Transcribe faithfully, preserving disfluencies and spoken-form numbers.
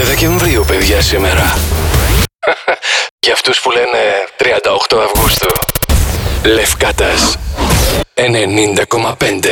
Δεκεμβρίου, παιδιά, σήμερα. Για αυτούς που λένε τριάντα οκτώ Αυγούστου. Λευκάτας ενενήντα κόμμα πέντε.